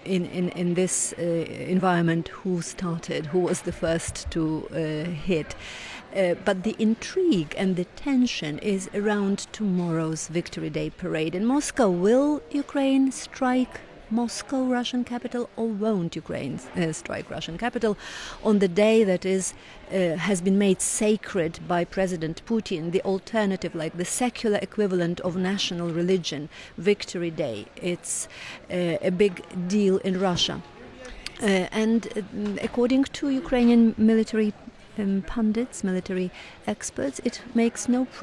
in this environment who started, who was the first to hit. But the intrigue and the tension is around tomorrow's Victory Day parade in Moscow. Will Ukraine strike Moscow, Russian capital, or won't Ukraine strike Russian capital on the day that has been made sacred by President Putin, the alternative, like the secular equivalent of national religion, Victory Day? It's a big deal in Russia. And according to Ukrainian military pundits, military experts, it makes no